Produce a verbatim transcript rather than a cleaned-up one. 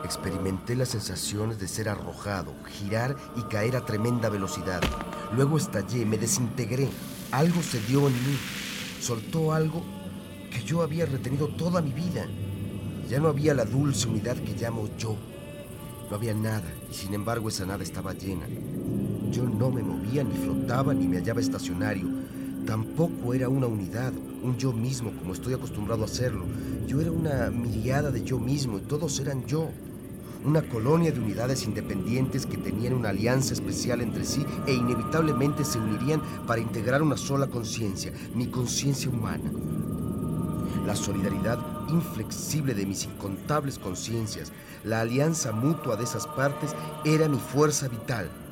Experimenté las sensaciones de ser arrojado, girar y caer a tremenda velocidad. Luego estallé, me desintegré. Algo se dio en mí. Soltó algo que yo había retenido toda mi vida. Ya no había la dulce unidad que llamo yo. No había nada, y sin embargo esa nada estaba llena. Yo no me movía, ni flotaba, ni me hallaba estacionario. Tampoco era una unidad, un yo mismo como estoy acostumbrado a hacerlo. Yo era una miriada de yo mismo y todos eran yo. Una colonia de unidades independientes que tenían una alianza especial entre sí e inevitablemente se unirían para integrar una sola conciencia, mi conciencia humana. La solidaridad inflexible de mis incontables conciencias, la alianza mutua de esas partes era mi fuerza vital.